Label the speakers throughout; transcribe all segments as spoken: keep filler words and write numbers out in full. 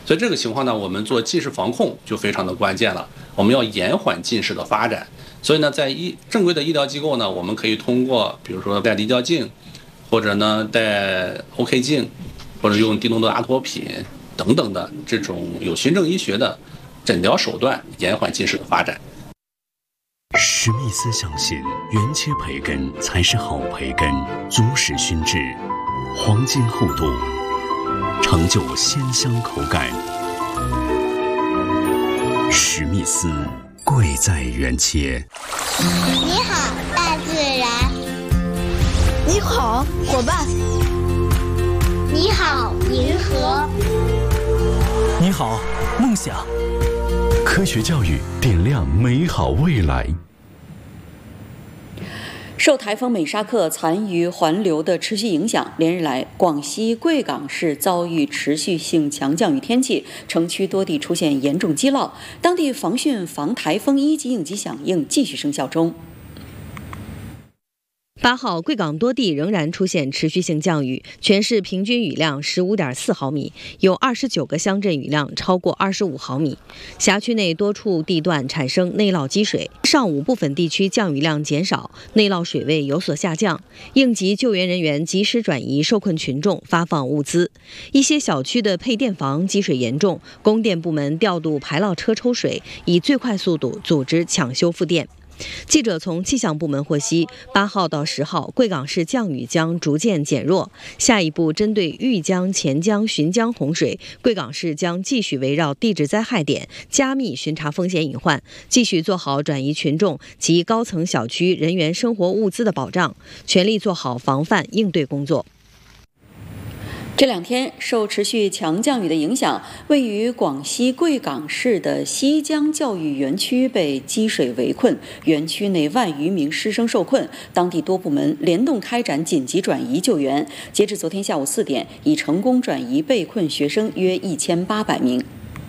Speaker 1: 所以这个情况呢，我们做近视防控就非常的关键了。我们要延缓近视的发展。所以呢，在医正规的医疗机构呢，我们可以通过比如说戴离焦镜，或者呢戴 O K 镜，或者用低浓度阿托品等等的这种有循证医学的诊疗手段，延缓近视的发展。
Speaker 2: 史密斯相信，原切培根才是好培根，足使熏制，黄金厚度，成就鲜香口感。史密斯，贵在原切。
Speaker 3: 你好，大自然。
Speaker 4: 你好，伙伴。
Speaker 3: 你好，银河。
Speaker 5: 你好，梦想。
Speaker 2: 科学教育点亮美好未来。
Speaker 6: 受台风美沙克残余环流的持续影响，连日来广西贵港市遭遇持续性强降雨天气，城区多地出现严重积涝，当地防汛防台风一级应急响应继续生效中。八号，贵港多地仍然出现持续性降雨，全市平均雨量 十五点四毫米，有二十九个乡镇雨量超过二十五毫米。辖区内多处地段产生内涝积水，上午部分地区降雨量减少，内涝水位有所下降。应急救援人员及时转移受困群众，发放物资。一些小区的配电房积水严重，供电部门调度排涝车抽水，以最快速度组织抢修复电。记者从气象部门获悉，八号到十号，贵港市降雨将逐渐减弱。下一步，针对豫江、钱江、浔江洪水，贵港市将继续围绕地质灾害点加密巡查风险隐患，继续做好转移群众及高层小区人员生活物资的保障，全力做好防范应对工作。这两天受持续强降雨的影响，位于广西贵港市的西江教育园区被积水围困，园区内万余名师生受困，当地多部门联动开展紧急转移救援。截至昨天下午四点，已成功转移被困学生约一千八百名。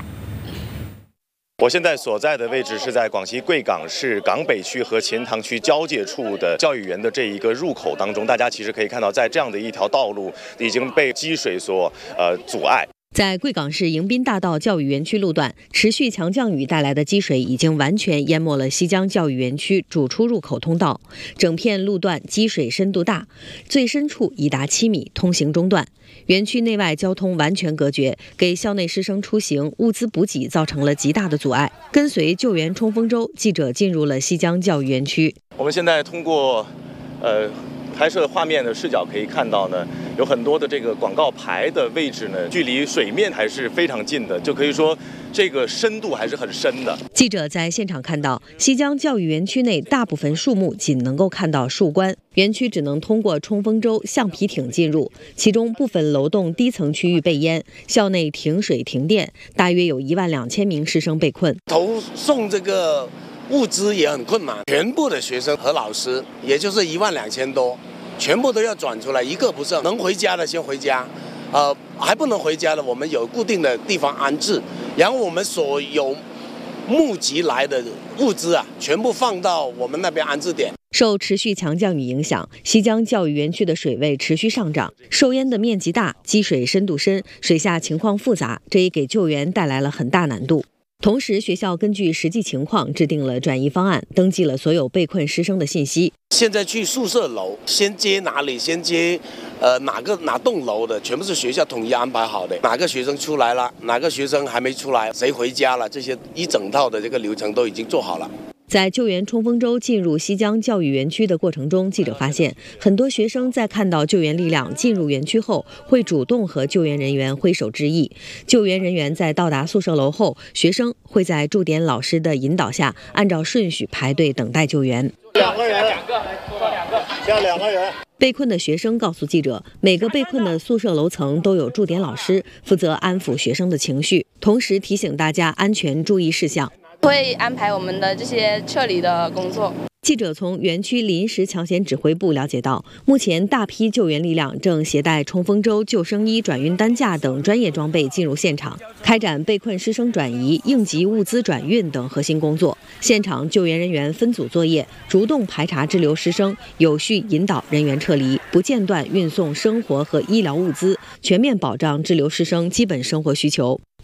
Speaker 7: 我现在所在的位置是在广西贵港市港北区和钱塘区交界处的教育园的这一个入口当中，大家其实可以看到，在这样的一条道路已经被积水所呃阻碍。
Speaker 6: 在贵港市迎宾大道教育园区路段，持续强降雨带来的积水已经完全淹没了西江教育园区主出入口通道，整片路段积水深度大，最深处已达七米，通行中断。园区内外交通完全隔绝，给校内师生出行、物资补给造成了极大的阻碍。跟随救援冲锋舟，记者进入了西江教育园区。
Speaker 7: 我们现在通过，呃。拍摄画面的视角可以看到呢，有很多的这个广告牌的位置呢，距离水面还是非常近的，就可以说这个深度还是很深的。
Speaker 6: 记者在现场看到，西江教育园区内大部分树木仅能够看到树冠，园区只能通过冲锋舟、橡皮艇进入，其中部分楼栋低层区域被淹，校内停水停电，大约有一万两千名师生被困。
Speaker 8: 投送这个物资也很困难，全部的学生和老师，也就是一万两千多，全部都要转出来，一个不剩。能回家的先回家，呃，还不能回家的，我们有固定的地方安置，然后我们所有募集来的物资啊，全部放到我们那边安置点。
Speaker 6: 受持续强降雨影响，西江教育园区的水位持续上涨，受淹的面积大，积水深度深，水下情况复杂，这也给救援带来了很大难度。同时，学校根据实际情况制定了转移方案，登记了所有被困师生的信息。
Speaker 8: 现在去宿舍楼，先接哪里，先接呃哪个哪栋楼的，全部是学校统一安排好的。哪个学生出来了，哪个学生还没出来，谁回家了，这些一整套的这个流程都已经做好了。
Speaker 6: 在救援冲锋舟进入西江教育园区的过程中，记者发现，很多学生在看到救援力量进入园区后，会主动和救援人员挥手致意。救援人员在到达宿舍楼后，学生会在驻点老师的引导下，按照顺序排队等待救援。
Speaker 9: 两个人，两个，下两个人。
Speaker 6: 被困的学生告诉记者，每个被困的宿舍楼层都有驻点老师，负责安抚学生的情绪，同时提醒大家安全注意事项。
Speaker 10: 会安排我们的这些撤离的工作。
Speaker 6: 记者从园区临时抢险指挥部了解到，目前大批救援力量正携带冲锋舟、救生衣、转运担架等专业装备进入现场，开展被困师生转移、应急物资转运等核心工作。现场救援人员分组作业，主动排查滞留师生，有序引导人员撤离，不间断运送生活和医疗物资，全面保障滞留师生基本生活需求。